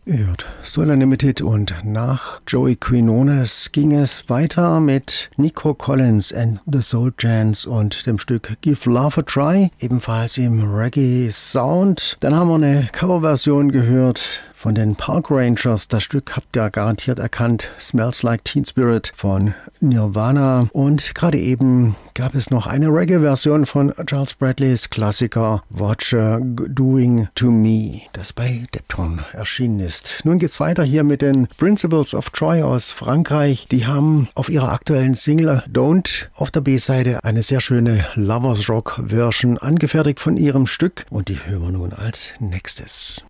Ihr hört Solar Limited und nach Joey Quinones ging es weiter mit Nico Collins and the Soul Chants und dem Stück Give Love a Try, ebenfalls im Reggae-Sound. Dann haben wir eine Coverversion gehört von den Park Rangers. Das Stück habt ihr garantiert erkannt. Smells Like Teen Spirit von Nirvana. Und gerade eben gab es noch eine Reggae-Version von Charles Bradleys Klassiker What You're Doing to Me, das bei Depton erschienen ist. Nun geht's weiter hier mit den Principles of Joy aus Frankreich. Die haben auf ihrer aktuellen Single Don't auf der B-Seite eine sehr schöne Lovers Rock Version angefertigt von ihrem Stück. Und die hören wir nun als nächstes.